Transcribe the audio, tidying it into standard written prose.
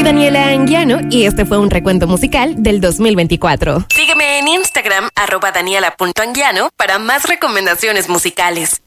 Daniela Anguiano y este fue un recuento musical del 2024. Sígueme en Instagram, @daniela.anguiano, para más recomendaciones musicales.